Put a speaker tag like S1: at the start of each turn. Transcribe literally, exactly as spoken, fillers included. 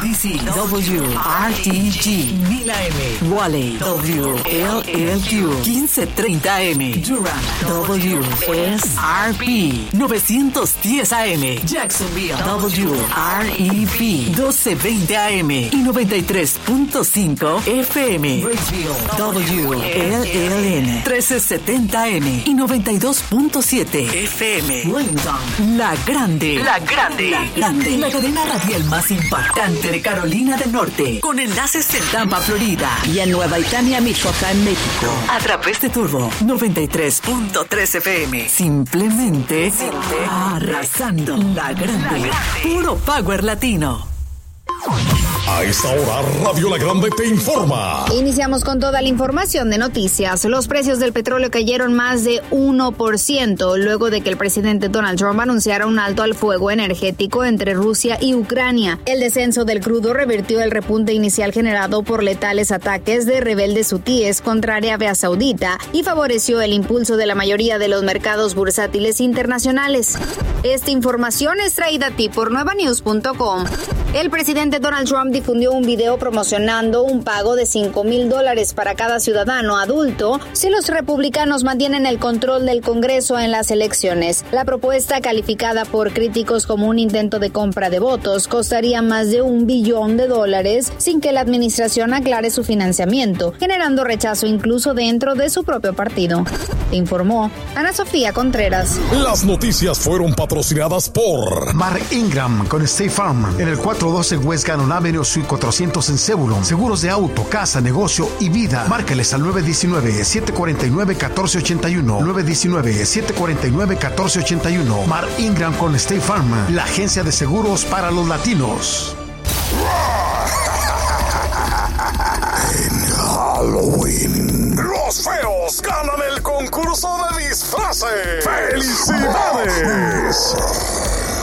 S1: D C, W R T G, mil A M, Raleigh, W L L Q, quince treinta A M, Durham, W S R P, novecientos diez A M, Jacksonville, W R E P, doce veinte A M y noventa y tres punto cinco F M, Raceville, W L L N, trece setenta A M y noventa y dos punto siete F M, Lincoln, La Grande, La Grande, La Grande, la cadena radial más impactante de Carolina del Norte, con enlaces en Tampa, Florida, y en Nueva Italia, Michoacán, México, a través de Turbo noventa y tres punto tres F M. Simplemente, Simple, arrasando. La Grande, La Grande, puro power latino.
S2: A esta hora, Radio La Grande te informa.
S3: Iniciamos con toda la información de noticias. Los precios del petróleo cayeron más de uno por ciento luego de que el presidente Donald Trump anunciara un alto al fuego energético entre Rusia y Ucrania. El descenso del crudo revirtió el repunte inicial generado por letales ataques de rebeldes hutíes contra Arabia Saudita y favoreció el impulso de la mayoría de los mercados bursátiles internacionales. Esta información es traída a ti por nueva news punto com. El presidente Donald Trump difundió un video promocionando un pago de cinco mil dólares para cada ciudadano adulto si los republicanos mantienen el control del Congreso en las elecciones. La propuesta, calificada por críticos como un intento de compra de votos, costaría más de un billón de dólares sin que la administración aclare su financiamiento, generando rechazo incluso dentro de su propio partido. Informó Ana Sofía Contreras.
S2: Las noticias fueron patrocinadas por
S4: Mark Ingram con State Farm en el cuatrocientos doce West Gannon Avenue, Suite cuatrocientos en Zebulon. Seguros de auto, casa, negocio y vida. Márcales al nueve uno nueve, siete cuatro nueve, uno cuatro ocho uno. nueve uno nueve, siete cuatro nueve, uno cuatro ocho uno. Mark Ingram con State Farm, la agencia de seguros para los latinos.
S2: En Halloween, los feos ganan el concurso de disfraces. ¡Felicidades!